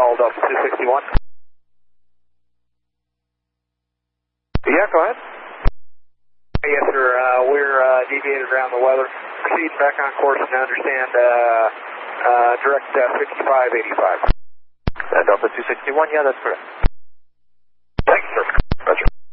call Delta 261. Yeah, go ahead. Yes, sir. We're deviated around the weather. Proceed back on course and understand direct 5585. Delta 261, yeah, that's correct.